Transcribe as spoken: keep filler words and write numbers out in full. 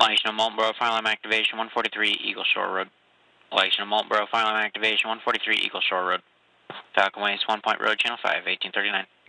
Location of Maltboro, Fire Alarm Activation, one forty-three Eagle Shore Road. Location of Maltboro, Fire Alarm Activation, one forty-three Eagle Shore Road. Falcon Waste, One Point Road, Channel five, eighteen thirty-nine.